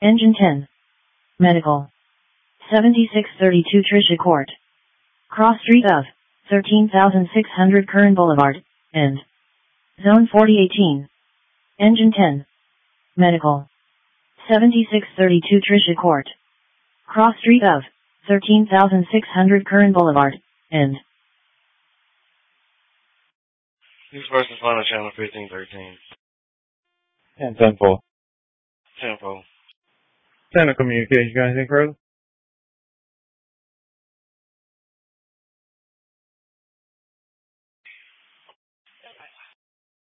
Engine 10. Medical. 7632 Tricia Court. Cross street of 13,600 Kern Boulevard, End. Zone 4018. Engine 10. Medical. 7632 Tricia Court. Cross street of 13,600 Kern Boulevard, End. News versus final channel 1513. 10-4. 10-4. Center communication, got anything further?